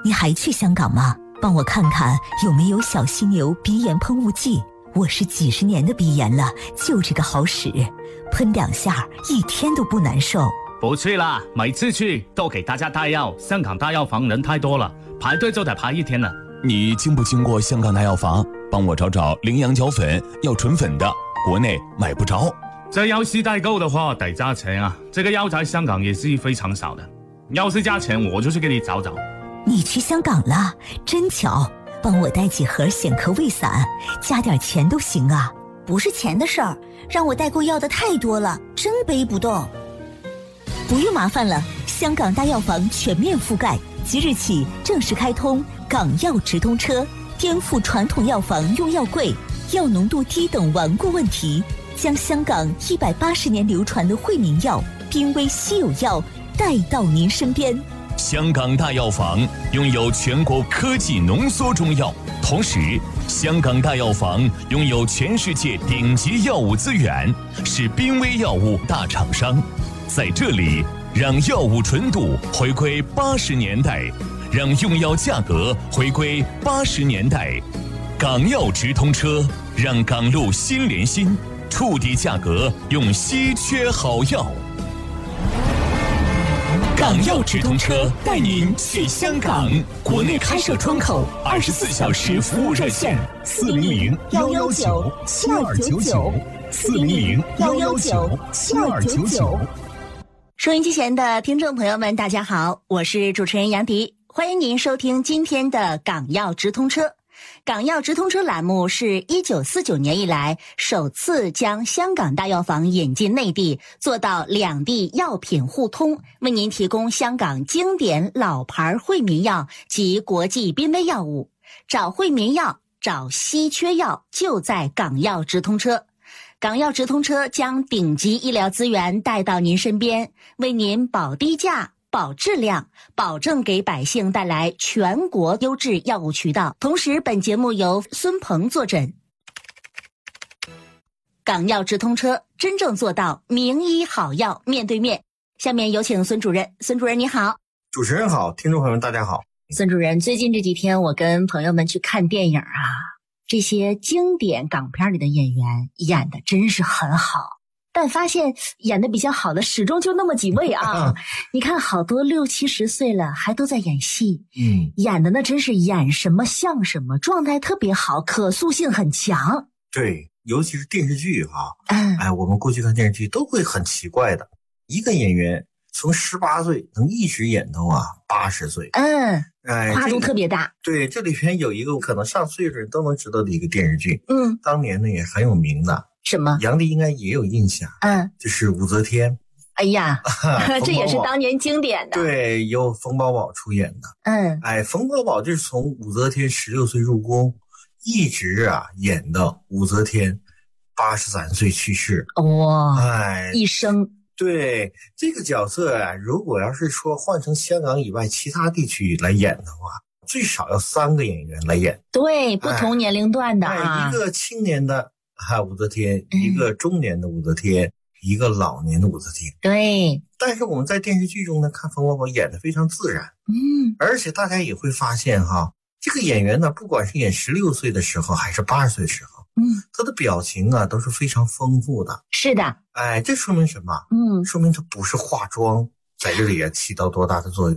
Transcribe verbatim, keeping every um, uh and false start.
你还去香港吗？帮我看看有没有小犀牛鼻炎喷雾剂。我是几十年的鼻炎了，就这个好使，喷两下一天都不难受。 不去啦，每次去都给大家带药，香港大药房人太多了，排队就得排一天了。 你经不经过香港大药房？帮我找找羚羊角粉，要纯粉的，国内买不着。 这要是代购的话得加钱啊，这个药在香港也是非常少的，要是加钱我就去给你找找。 你去香港了，真巧，帮我带几盒显科胃散，加点钱都行啊。 不是钱的事儿，让我代购要的太多了，真背不动。 不用麻烦了，香港大药房全面覆盖，即日起正式开通港药直通车，颠覆传统药房用药贵、药浓度低等顽固问题，将香港一百八十年流传的惠民药、濒危稀有药带到您身边。 香港大药房拥有全国科技浓缩中药，同时香港大药房拥有全世界顶级药物资源，是濒危药物大厂商。在这里，让药物纯度回归八十年代，让用药价格回归八十年代。港药直通车，让港路心连心，触底价格用稀缺好药。港药直通车带您去香港，国内开设窗口，二十四小时服务热线：四零零幺幺九七二九九，四零零幺幺九七二九九。 收音机前的听众朋友们，大家好，我是主持人杨迪，欢迎您收听今天的港药直通车。港药直通车栏目是一九四九年以来首次将香港大药房引进内地，做到两地药品互通，为您提供香港经典老牌惠民药及国际濒危药物。找惠民药，找稀缺药，就在港药直通车。港药直通车将顶级医疗资源带到您身边，为您保低价、保质量，保证给百姓带来全国优质药物渠道。同时，本节目由孙鹏坐诊。港药直通车真正做到名医好药面对面。下面有请孙主任。孙主任你好。 主持人好，听众朋友们大家好。 孙主任，最近这几天我跟朋友们去看电影啊，这些经典港片里的演员演的真是很好。但发现演的比较好的始终就那么几位啊！你看，好多六七十岁了还都在演戏，嗯，演的那真是演什么像什么，状态特别好，可塑性很强。 对，尤其是电视剧哈、啊，嗯，哎，我们过去看电视剧都会很奇怪的，一个演员从十八岁能一直演到啊八十岁， 嗯， 哎， 跨度特别大。 对，这里边有一个可能上岁数人都能知道的一个电视剧， 嗯， 当年呢也很有名的。 什么？ 杨迪应该也有印象，嗯，就是武则天。 哎呀，这也是当年经典的。 对，由冯宝宝出演的。嗯，哎，冯宝宝就是从武则天十六岁入宫，一直啊演到武则天八十三岁去世。 哇，哎，一生。 对这个角色啊，如果要是说换成香港以外其他地区来演的话，最少要三个演员来演。 对，不同年龄段的啊， 哎、一个青年的。还有武则天，一个中年的武则天、嗯，一个老年的武则天。 对， 但是我们在电视剧中呢，看冯宝宝演得非常自然， 嗯， 而且大家也会发现哈，这个演员呢，不管是演十六岁的时候还是八十岁的时候，嗯，他的表情啊都是非常丰富的。 是的， 哎，这说明什么？嗯，说明他不是化妆在这里啊起到多大的作用。